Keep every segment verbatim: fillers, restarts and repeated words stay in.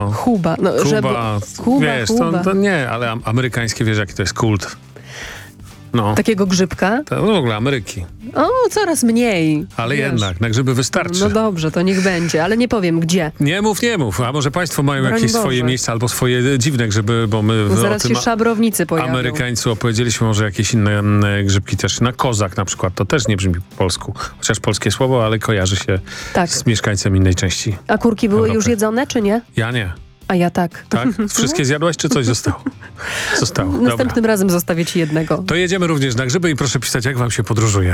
Huba. No, Kuba, żeby... Kuba, wiesz, Kuba. To, to nie, ale am- amerykańskie, wiesz, jaki to jest kult. No, Takiego grzybka? to w ogóle Ameryki. O, coraz mniej. Ale Wiesz. jednak, na grzyby wystarczy. No dobrze, to niech będzie, ale nie powiem gdzie. Nie mów, nie mów. A może państwo mają Broń jakieś Boże. swoje miejsca albo swoje dziwne grzyby, bo my No o zaraz tym się szabrownicy pojawią. Amerykańcu opowiedzieliśmy, może jakieś inne mm, grzybki też. Na kozak na przykład, to też nie brzmi po polsku. Chociaż polskie słowo, ale kojarzy się Tak. z mieszkańcem innej części. A kurki były Europy. już jedzone, czy nie? Ja nie. A ja tak. Tak? Wszystkie zjadłaś, czy coś zostało? Zostało. Dobra. Następnym razem zostawię ci jednego. To jedziemy również na grzyby i proszę pisać, jak wam się podróżuje.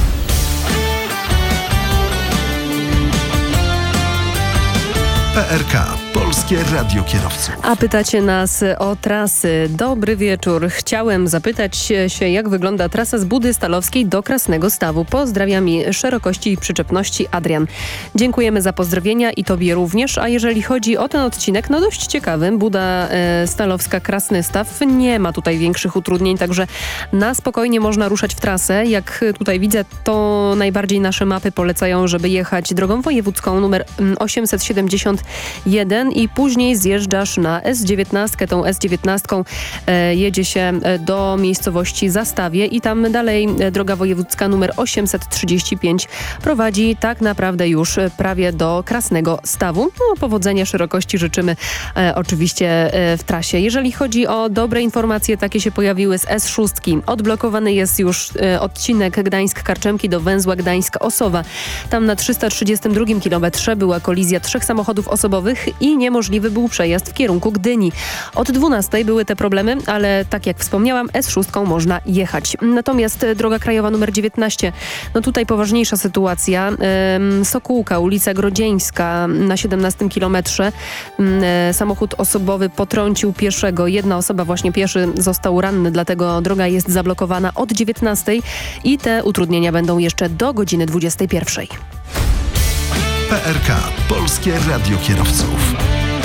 P R K. Polskie Radio Kierowców. A pytacie nas o trasy. Dobry wieczór. Chciałem zapytać się, jak wygląda trasa z Budy Stalowskiej do Krasnego Stawu. Pozdrawiam i szerokości i przyczepności Adrian. Dziękujemy za pozdrowienia i tobie również. A jeżeli chodzi o ten odcinek, no dość ciekawy. Buda e, Stalowska, Krasny Staw. Nie ma tutaj większych utrudnień, także na spokojnie można ruszać w trasę. Jak tutaj widzę, to najbardziej nasze mapy polecają, żeby jechać drogą wojewódzką numer osiemset siedemdziesiąt jeden i później zjeżdżasz na S dziewiętnaście. Tą S dziewiętnaście e, jedzie się do miejscowości Zastawie i tam dalej e, droga wojewódzka numer osiemset trzydzieści pięć prowadzi tak naprawdę już prawie do Krasnego Stawu. No, powodzenia, szerokości życzymy e, oczywiście e, w trasie. Jeżeli chodzi o dobre informacje, takie się pojawiły z S sześć. Odblokowany jest już e, odcinek Gdańsk-Karczemki do węzła Gdańsk-Osowa. Tam na trzysta trzydziestym drugim kilometrze była kolizja trzech samochodów osobowych i niemożliwy był przejazd w kierunku Gdyni. Od dwunastej były te problemy, ale tak jak wspomniałam, S sześć można jechać. Natomiast droga krajowa numer dziewiętnaście, no tutaj poważniejsza sytuacja. Ym, Sokółka, ulica Grodzieńska na siedemnastym kilometrze. Ym, samochód osobowy potrącił pieszego. Jedna osoba, właśnie pieszy, został ranny, dlatego droga jest zablokowana od dziewiętnastej i te utrudnienia będą jeszcze do godziny dwudziestej pierwszej. P R K. Polskie Radio Kierowców.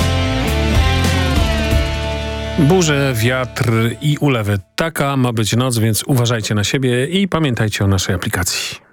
Burze, wiatr i ulewy. Taka ma być noc, więc uważajcie na siebie i pamiętajcie o naszej aplikacji.